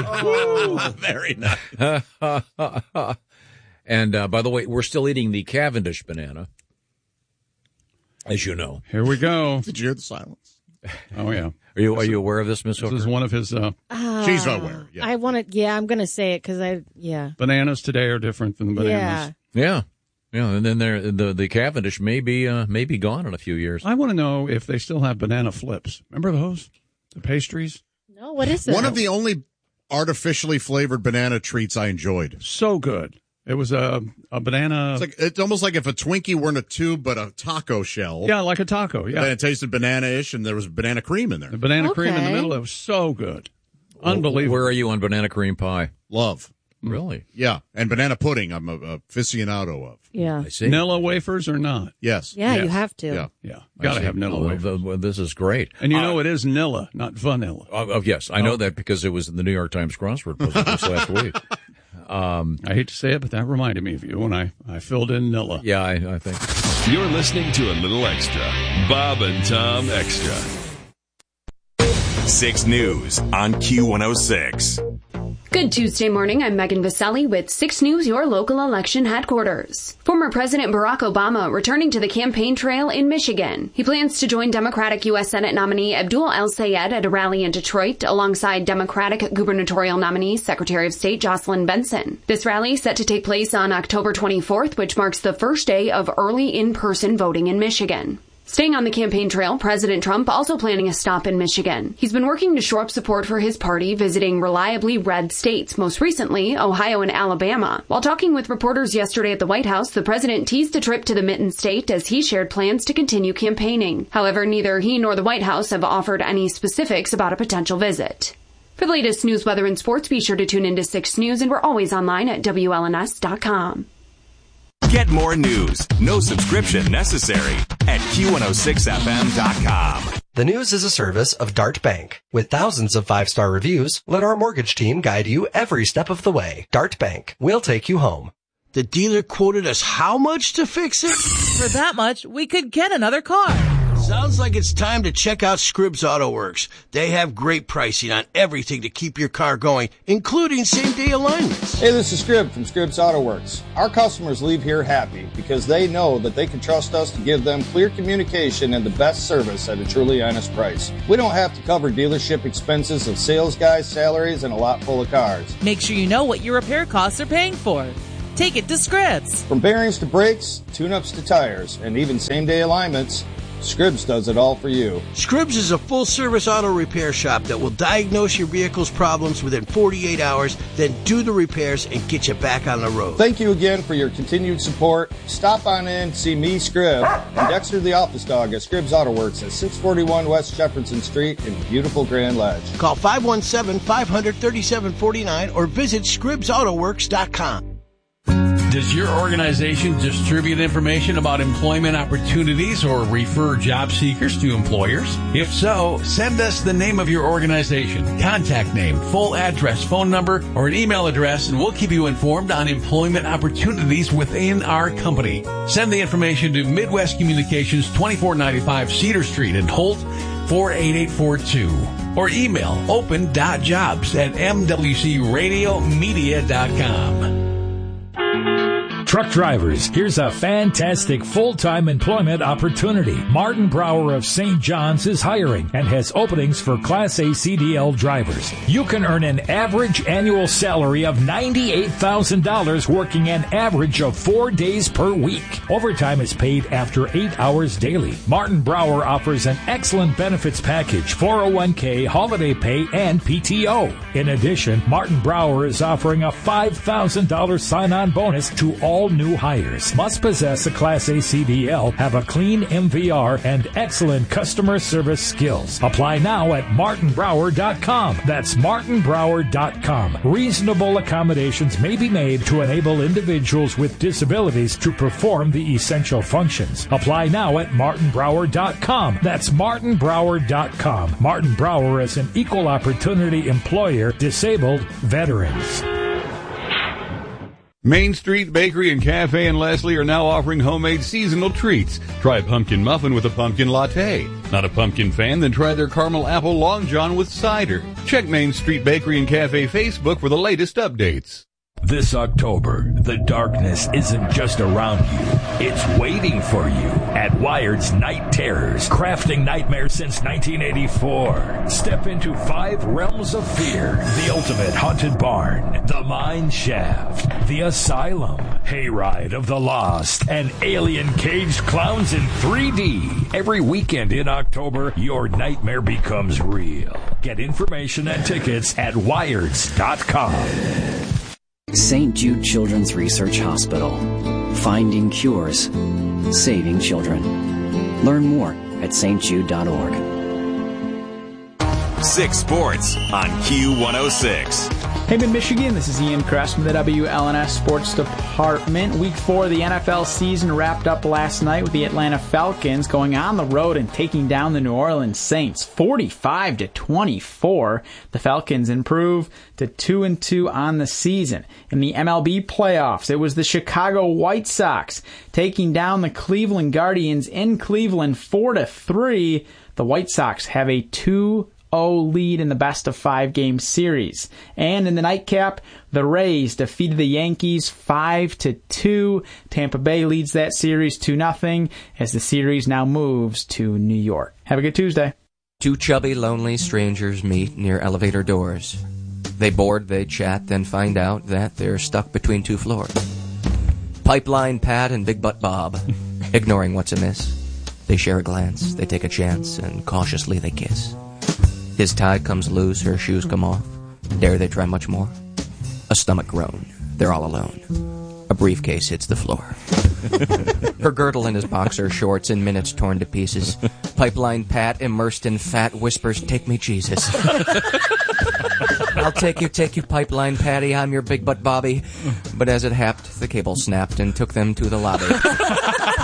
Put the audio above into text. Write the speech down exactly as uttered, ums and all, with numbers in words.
Oh, very nice. And uh, by the way, we're still eating the Cavendish banana, as you know. Here we go. Did you hear the silence? Oh, yeah. Are you are you aware of this, Miss Hooker? This is one of his uh, Uh, She's aware. Yeah. I want to, yeah, I'm going to say it because I, yeah. bananas today are different than bananas. Yeah. Yeah. Yeah, and then there, the the Cavendish may be uh, may be gone in a few years. I want to know if they still have banana flips. Remember those? The pastries? No, what is that? One of the only artificially flavored banana treats I enjoyed. So good. It was a a banana. It's like it's almost like if a Twinkie were in a tube, but a taco shell. Yeah, like a taco. Yeah. And it tasted banana-ish, and there was banana cream in there. The banana Okay. cream in the middle. It was so good. Unbelievable. Where are you on banana cream pie? Love. Really? Yeah. And banana pudding, I'm a, a aficionado of. Yeah. I see. Nilla wafers or not? Yes. Yeah, Yes. you have to. Yeah. Yeah. I Got to see. have Nilla Oh, wafers. well, well, this is great. And you Uh, know it is Nilla, not vanilla. Oh, oh, yes, I know that because it was in the New York Times crossword puzzle this last week. Um, I hate to say it, but that reminded me of you when I, I filled in Nilla. yeah, I, I think. You're listening to A Little Extra. Bob and Tom Extra. six News on Q one oh six. Good Tuesday morning. I'm Megan Vaselli with six News, your local election headquarters. Former President Barack Obama returning to the campaign trail in Michigan. He plans to join Democratic U S Senate nominee Abdul El-Sayed at a rally in Detroit alongside Democratic gubernatorial nominee Secretary of State Jocelyn Benson. This rally set to take place on October twenty-fourth, which marks the first day of early in-person voting in Michigan. Staying on the campaign trail, President Trump also planning a stop in Michigan. He's been working to shore up support for his party, visiting reliably red states, most recently Ohio and Alabama. While talking with reporters yesterday at the White House, the president teased a trip to the Mitten State as he shared plans to continue campaigning. However, neither he nor the White House have offered any specifics about a potential visit. For the latest news, weather, and sports, be sure to tune into six News, and we're always online at W L N S dot com. Get more news, no subscription necessary, at Q one oh six F M dot com. The News is a service of Dart Bank. With thousands of five-star reviews, let our mortgage team guide you every step of the way. Dart Bank. We'll take you home. The dealer quoted us how much to fix it? For that much, we could get another car. Sounds like it's time to check out Scribbs Auto Works. They have great pricing on everything to keep your car going, including same-day alignments. Hey, this is Scribb from Scribbs Auto Works. Our customers leave here happy because they know that they can trust us to give them clear communication and the best service at a truly honest price. We don't have to cover dealership expenses of sales guys, salaries, and a lot full of cars. Make sure you know what your repair costs are paying for. Take it to Scribbs. From bearings to brakes, tune-ups to tires, and even same-day alignments, Scribbs does it all for you. Scribbs is a full-service auto repair shop that will diagnose your vehicle's problems within forty-eight hours, then do the repairs and get you back on the road. Thank you again for your continued support. Stop on in, see me, Scribb, and Dexter the office dog at Scribbs Auto Works at six forty-one West Jefferson Street in beautiful Grand Ledge. Call five one seven, five hundred, thirty-seven forty-nine or visit Scribbs Auto Works dot com. Does your organization distribute information about employment opportunities or refer job seekers to employers? If so, send us the name of your organization, contact name, full address, phone number, or an email address, and we'll keep you informed on employment opportunities within our company. Send the information to Midwest Communications, twenty-four ninety-five Cedar Street in Holt, four eight eight four two. Or email open dot jobs at m w c radio media dot com. Truck drivers, here's a fantastic full-time employment opportunity. Martin Brower of Saint John's is hiring and has openings for Class A C D L drivers. You can earn an average annual salary of ninety-eight thousand dollars working an average of four days per week. Overtime is paid after eight hours daily. Martin Brower offers an excellent benefits package, four oh one k, holiday pay, and P T O. In addition, Martin Brower is offering a five thousand dollars sign-on bonus to all new hires. Must possess a Class A C D L, have a clean M V R, and excellent customer service skills. Apply now at martin brower dot com. That's martin brower dot com. Reasonable accommodations may be made to enable individuals with disabilities to perform the essential functions. Apply now at martin brower dot com. That's martin brower dot com. Martin Brower is an equal opportunity employer, disabled veterans. Main Street Bakery and Cafe in Leslie are now offering homemade seasonal treats. Try a pumpkin muffin with a pumpkin latte. Not a pumpkin fan? Then try their caramel apple long john with cider. Check Main Street Bakery and Cafe Facebook for the latest updates. This October, the darkness isn't just around you, it's waiting for you at Wired's Night Terrors, crafting nightmares since nineteen eighty-four. Step into five realms of fear: the ultimate haunted barn, the mine shaft, the asylum, hayride of the lost, and alien caged clowns in three D. Every weekend in October, your nightmare becomes real. Get information and tickets at wireds dot com. Saint Jude Children's Research Hospital. Finding cures. Saving children. Learn more at s t jude dot org. Six Sports on Q one oh six. Hey, Mid-Michigan, this is Ian Kress from the W L N S Sports Department. Week four of the N F L season wrapped up last night with the Atlanta Falcons going on the road and taking down the New Orleans Saints forty-five to twenty-four. The Falcons improve to two and two on the season. In the M L B playoffs, it was the Chicago White Sox taking down the Cleveland Guardians in Cleveland four to three. The White Sox have a two lead in the best of five game series. And in the nightcap, the Rays defeated the Yankees five to two. Tampa Bay leads that series two nothing as the series now moves to New York. Have a good Tuesday. Two chubby, lonely strangers meet near elevator doors. They board, they chat, then find out that they're stuck between two floors. Pipeline Pat and Big Butt Bob, ignoring what's amiss. They share a glance, they take a chance, and cautiously they kiss. His tie comes loose, her shoes come off. Dare they try much more? A stomach groan. They're all alone. A briefcase hits the floor. Her girdle and his boxer shorts in minutes torn to pieces. Pipeline Pat, immersed in fat, whispers, "Take me, Jesus." "I'll take you, take you, Pipeline Patty. I'm your big butt Bobby." But as it happed, the cable snapped and took them to the lobby.